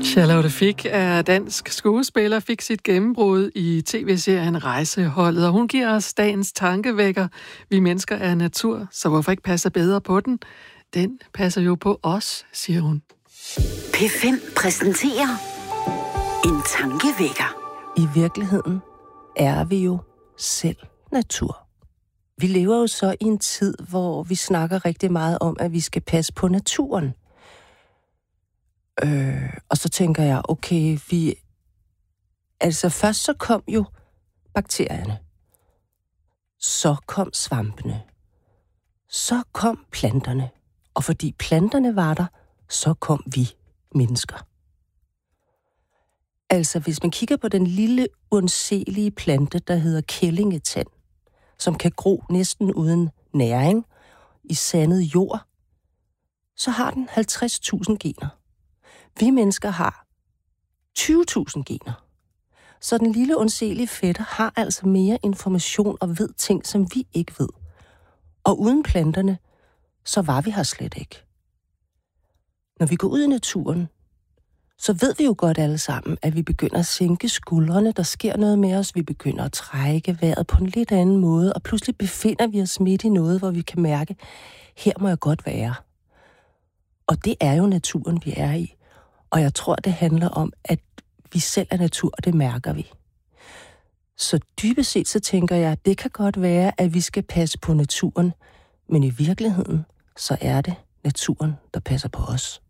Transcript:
Charlotte Fich er dansk skuespiller, fik sit gennembrud i tv-serien Rejseholdet, og hun giver os dagens tankevækker. Vi mennesker er natur, så hvorfor ikke passe bedre på den? Den passer jo på os, siger hun. P5 præsenterer en tankevækker. I virkeligheden er vi jo selv natur. Vi lever jo så i en tid, hvor vi snakker rigtig meget om, at vi skal passe på naturen. Og så tænker jeg, okay, først så kom jo bakterierne. Så kom svampene. Så kom planterne. Og fordi planterne var der, så kom vi mennesker. Altså, hvis man kigger på den lille, undselige plante, der hedder kællingetand, som kan gro næsten uden næring i sandet jord, så har den 50.000 gener. Vi mennesker har 20.000 gener. Så den lille undselige fætter har altså mere information og ved ting, som vi ikke ved. Og uden planterne, så var vi her slet ikke. Når vi går ud i naturen, så ved vi jo godt alle sammen, at vi begynder at sænke skuldrene, der sker noget med os, vi begynder at trække vejret på en lidt anden måde, og pludselig befinder vi os midt i noget, hvor vi kan mærke, her må jeg godt være. Og det er jo naturen, vi er i. Og jeg tror, det handler om, at vi selv er natur, og det mærker vi. Så dybest set, så tænker jeg, at det kan godt være, at vi skal passe på naturen, men i virkeligheden, så er det naturen, der passer på os.